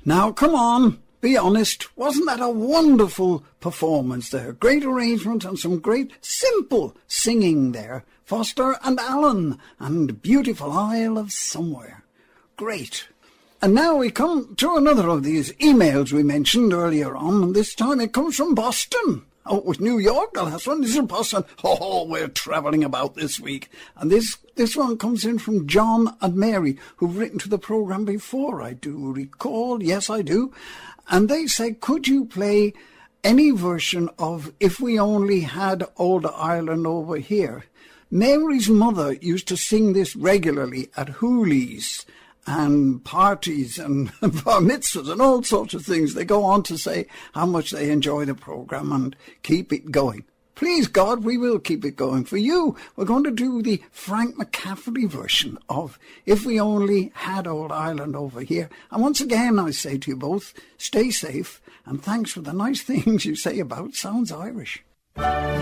Now, come on, be honest. Wasn't that a wonderful performance there? Great arrangement and some great simple singing there. Foster and Allen and Beautiful Isle of Somewhere. Great. And now we come to another of these emails we mentioned earlier on, and this time it comes from Boston. Oh, it was New York, the last one. This is Boston. Oh, we're travelling about this week. And this one comes in from John and Mary, who've written to the programme before, I do recall. Yes, I do. And they say, could you play any version of If We Only Had Old Ireland Over Here? Mary's mother used to sing this regularly at hoolies and parties and bar mitzvahs and all sorts of things. They go on to say how much they enjoy the programme and keep it going. Please, God, we will keep it going for you. We're going to do the Frank McCaffrey version of If We Only Had Old Ireland Over Here. And once again, I say to you both, stay safe and thanks for the nice things you say about Sounds Irish.